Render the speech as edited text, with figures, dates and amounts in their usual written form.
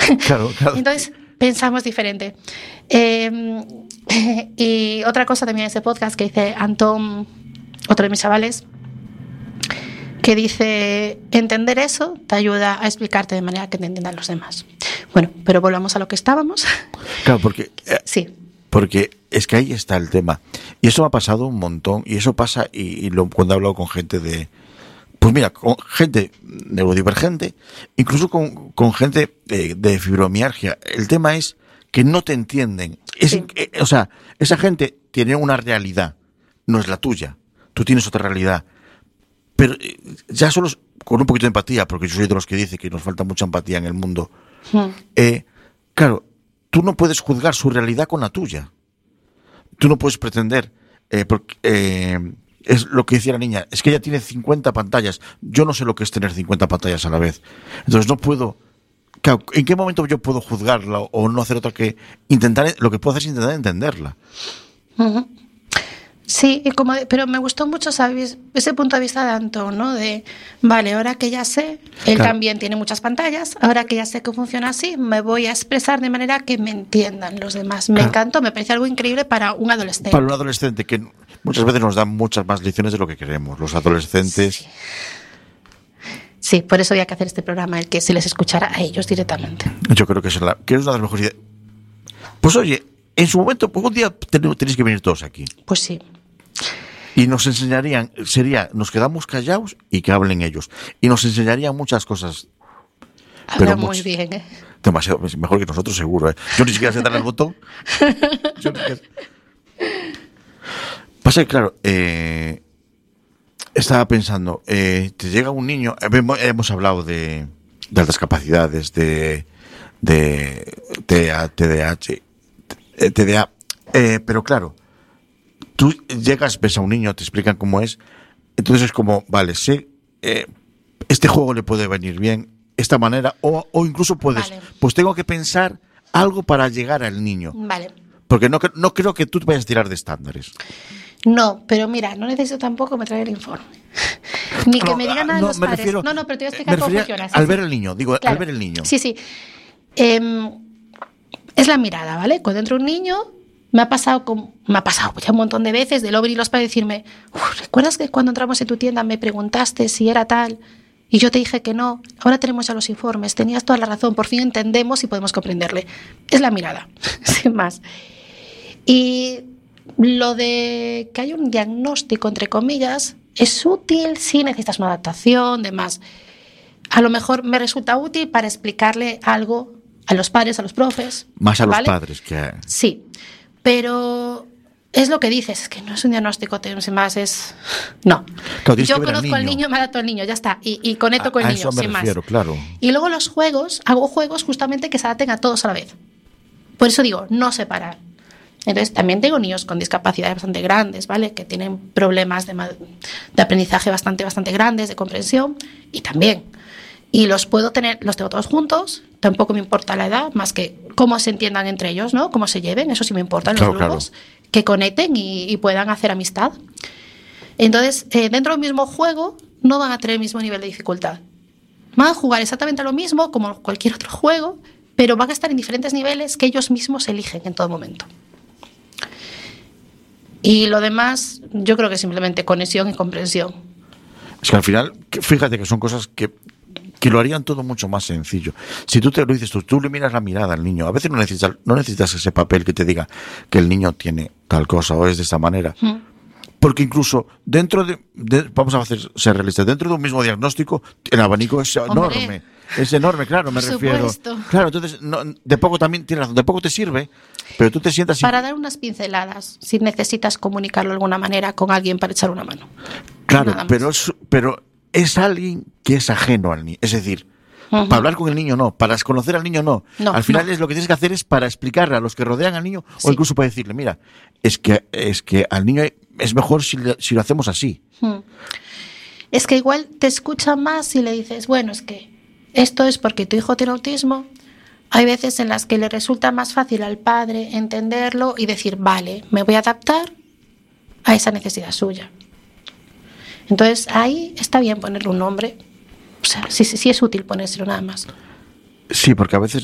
Claro. Entonces pensamos diferente. Y otra cosa también en ese podcast que dice Antón, otro de mis chavales, que dice: entender eso te ayuda a explicarte de manera que te entiendan los demás. Bueno, pero volvamos a lo que estábamos. Claro, porque sí. Porque es que ahí está el tema. Y eso me ha pasado un montón. Y eso pasa cuando he hablado con gente pues mira, con gente neurodivergente, incluso con gente de fibromialgia. El tema es que no te entienden. O sea, esa gente tiene una realidad, no es la tuya. Tú tienes otra realidad. Pero ya solo con un poquito de empatía, porque yo soy de los que dice que nos falta mucha empatía en el mundo. Claro, tú no puedes juzgar su realidad con la tuya. Tú no puedes pretender, es lo que decía la niña, es que ella tiene 50 pantallas. Yo no sé lo que es tener 50 pantallas a la vez. Entonces no puedo... Claro, ¿en qué momento yo puedo juzgarla o no hacer otra que intentar... Lo que puedo hacer es intentar entenderla. Uh-huh. Sí, pero me gustó mucho, ¿sabes? Ese punto de vista de Antón, ¿no? De, vale, ahora que ya sé, él también tiene muchas pantallas, ahora que ya sé que funciona así, me voy a expresar de manera que me entiendan los demás. Me encantó, me parece algo increíble para un adolescente. Para un adolescente que muchas veces nos dan muchas más lecciones de lo que queremos. Los adolescentes... Sí, por eso había que hacer este programa, el que se les escuchara a ellos directamente. Yo creo que es una de las mejores ideas. Pues oye, en su momento, pues un día tenéis que venir todos aquí. Pues sí. Y nos enseñarían, nos quedamos callados y que hablen ellos. Y nos enseñarían muchas cosas. Habla muy bien, ¿eh? Demasiado, mejor que nosotros, seguro, ¿eh? Yo ni siquiera sé darle el botón. Pasa que, claro, estaba pensando, te llega un niño, hemos hablado de altas capacidades, de TDA, pero claro, tú llegas, ves a un niño, te explican cómo es, entonces es como, vale, sé, este juego le puede venir bien, esta manera, o incluso puedes, vale, pues tengo que pensar algo para llegar al niño. Vale. Porque no creo que tú te vayas a tirar de estándares. No, pero mira, no necesito tampoco me traer el informe. Ni que me digan nada los padres. Pero te voy a explicar cómo funciona. Al ver el niño, claro, al ver el niño. Sí. Es la mirada, ¿vale? Cuando entra un niño, me ha pasado ya un montón de veces de luego venir los padres y decirme: ¿recuerdas que cuando entramos en tu tienda me preguntaste si era tal? Y yo te dije que no. Ahora tenemos ya los informes. Tenías toda la razón. Por fin entendemos y podemos comprenderle. Es la mirada, sin más. Y lo de que hay un diagnóstico, entre comillas, es útil si necesitas una adaptación, demás. A lo mejor me resulta útil para explicarle algo a los padres, a los profes. Más a ¿vale? Los padres que... Sí, pero es lo que dices, es que no es un diagnóstico, sin más, es... No. Claro, yo conozco al niño, me adapto al niño, ya está, y conecto con el niño, eso me sin refiero, más. Claro. Y luego los juegos, hago juegos justamente que se adapten a todos a la vez. Por eso digo, no separar. Entonces, también tengo niños con discapacidades bastante grandes, ¿vale? Que tienen problemas de aprendizaje bastante grandes, de comprensión, y también. Y los tengo todos juntos, tampoco me importa la edad, más que cómo se entiendan entre ellos, ¿no? Cómo se lleven, eso sí me importa en los grupos, que conecten y puedan hacer amistad. Entonces, dentro del mismo juego, no van a tener el mismo nivel de dificultad. Van a jugar exactamente lo mismo, como cualquier otro juego, pero van a estar en diferentes niveles que ellos mismos eligen en todo momento. Y lo demás, yo creo que simplemente conexión y comprensión. Es que al final, fíjate que son cosas que lo harían todo mucho más sencillo. Si tú te lo dices, tú le miras la mirada al niño. A veces no necesitas ese papel que te diga que el niño tiene tal cosa o es de esta manera. Porque incluso dentro vamos a ser realistas, dentro de un mismo diagnóstico, el abanico es enorme. Es enorme, claro, me refiero. Claro, entonces, de poco también tienes razón, de poco te sirve, pero tú te sientas... Para dar unas pinceladas, si necesitas comunicarlo de alguna manera con alguien para echar una mano. Claro, pero es alguien que es ajeno al niño. Es decir, para hablar con el niño no, para conocer al niño no. Al final es lo que tienes que hacer es para explicarle a los que rodean al niño, o incluso para decirle, mira, es que al niño es mejor si lo hacemos así. Es que igual te escucha más si le dices, bueno, es que esto es porque tu hijo tiene autismo. Hay veces en las que le resulta más fácil al padre entenderlo y decir, vale, me voy a adaptar a esa necesidad suya. Entonces ahí está bien ponerle un nombre. O sea, sí es útil ponérselo nada más. Sí, porque a veces